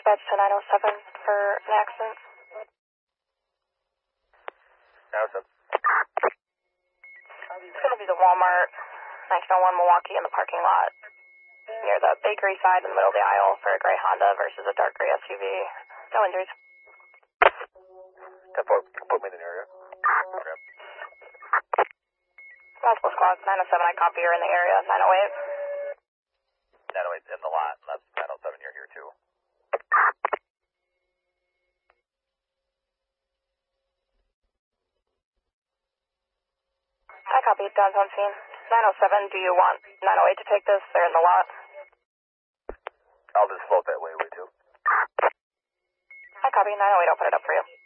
dispatch to 907 for an accident. 907. It's going to be the Walmart, 1901 Milwaukee in the parking lot near the bakery side in the middle of the aisle for a gray Honda versus a dark gray SUV. No injuries. 10-4, put me in the area. Okay. Multiple squads, 907, I copy, you're in the area, 908. 908's in the lot, that's 907, you're here too. I copy, Don's on scene. 907, do you want 908 to take this? They're in the lot. I'll just float that way too. I copy, 908, open it up for you.